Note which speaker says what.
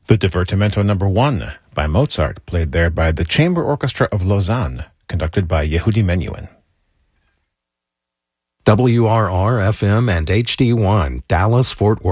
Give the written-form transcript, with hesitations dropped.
Speaker 1: The Divertimento No. 1 by Mozart, played there by the Chamber Orchestra of Lausanne, conducted by Yehudi Menuhin.
Speaker 2: WRR-FM and HD1, Dallas, Fort Worth.